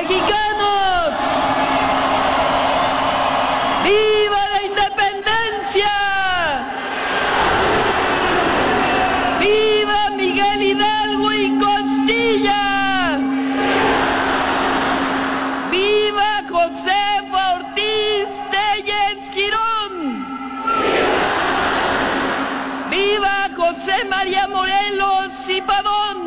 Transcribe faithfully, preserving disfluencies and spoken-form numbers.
mexicanos! ¡Viva la independencia! ¡Viva Miguel Hidalgo y Costilla! ¡Viva Josefa Ortiz Tellez Girón! ¡Viva José María Morelos y Pavón!